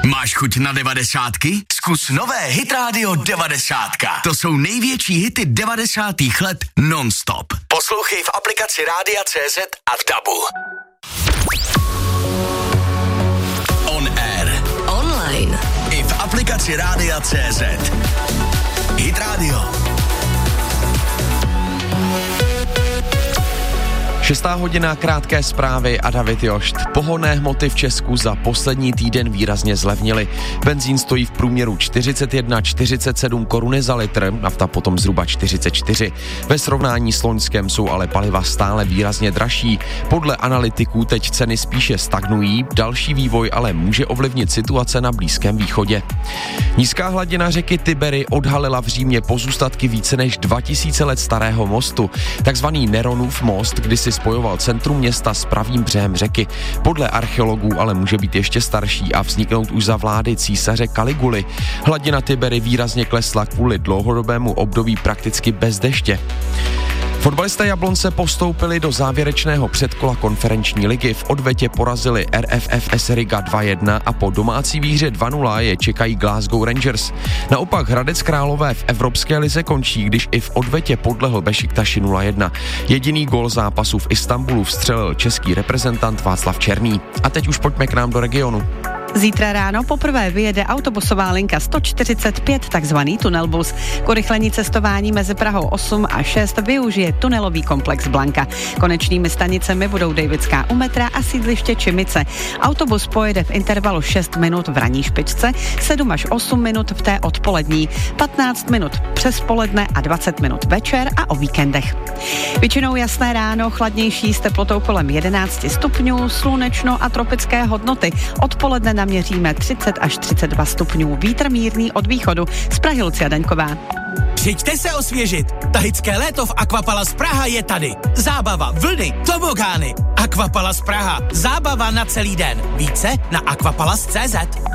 Máš chuť na 90? Zkus nové Hit Radio 90. To jsou největší hity 90. let non-stop. Poslouchej v aplikaci Rádia CZ a v DABu. On air. Online. I v aplikaci Rádia CZ. Hit Radio. 6. hodina, krátké zprávy a David Jošt. Pohonné hmoty v Česku za poslední týden výrazně zlevnily. Benzín stojí v průměru 41,47 koruny za litr, nafta potom zhruba 44. Ve srovnání s loňskem jsou ale paliva stále výrazně dražší. Podle analytiků teď ceny spíše stagnují, další vývoj ale může ovlivnit situace na Blízkém východě. Nízká hladina řeky Tibery odhalila v Římě pozůstatky více než 2000 let starého mostu. Takzvaný Neronův most, kdy si spojoval centrum města s pravým břehem řeky. Podle archeologů ale může být ještě starší a vzniknout už za vlády císaře Kaliguly. Hladina Tibery výrazně klesla kvůli dlouhodobému období prakticky bez deště. Fotbalisté Jablonce postoupili do závěrečného předkola konferenční ligy. V odvetě porazili RFFS Riga 2-1 a po domácí výhře 2-0 je čekají Glasgow Rangers. Naopak Hradec Králové v Evropské lize končí, když i v odvetě podlehl Bešiktaši 0-1. Jediný gól zápasu v Istanbulu vstřelil český reprezentant Václav Černý. A teď už pojďme k nám do regionu. Zítra ráno poprvé vyjede autobusová linka 145, takzvaný tunelbus. K urychlení cestování mezi Prahou 8 a 6 využije tunelový komplex Blanka. Konečnými stanicemi budou Davidská u metra a sídliště Čimice. Autobus pojede v intervalu 6 minut v ranní špičce, 7 až 8 minut v té odpolední, 15 minut přes poledne a 20 minut večer a o víkendech. Většinou jasné ráno, chladnější s teplotou kolem 11 stupňů, slunečno a tropické hodnoty. Odpoledne naměříme 30 až 32 stupňů. Vítr mírný od východu. Z Prahy Lucia Daňková. Přijďte se osvěžit. Tahické léto v Aquapalace Praha je tady. Zábava, vlny, tobogány. Aquapalace Praha. Zábava na celý den. Více na aquapalace.cz.